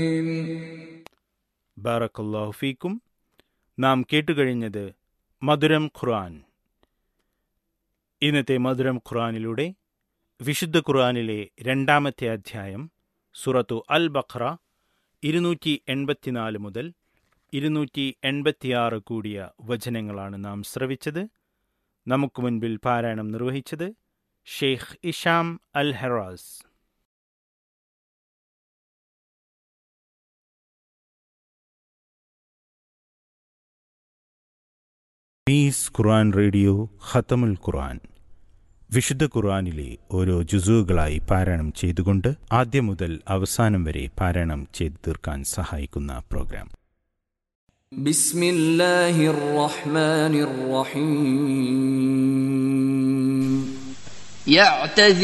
ബാറക്കല്ലാഹു ഫീക്കും. നാം കേട്ടുകഴിഞ്ഞത് മധുരം ഖുർആൻ. ഇന്നത്തെ മധുരം ഖുർആനിലൂടെ വിശുദ്ധ ഖുർആനിലെ 2-ാമത്തെ അധ്യായം സൂറത്തു അൽ ബഖറ 284 മുതൽ 286 കൂടിയ വചനങ്ങളാണ് നാം ശ്രവിച്ചത്. നമുക്ക് മുൻപിൽ പാരായണം നിർവഹിച്ചത് ഷെയ്ഖ് ഇഷാം അൽ ഹറാസ്. പീസ് ഖുർആൻ റേഡിയോ ഖത്തമുൽ ഖുർആൻ വിശുദ്ധ ഖുർആനിലെ ഓരോ ജുസുകളായി പാരായണം ചെയ്തുകൊണ്ട് ആദ്യം മുതൽ അവസാനം വരെ പാരായണം ചെയ്തു തീർക്കാൻ സഹായിക്കുന്ന പ്രോഗ്രാം. ബിസ്മില്ലാഹിർ റഹ്മാനിർ റഹീം.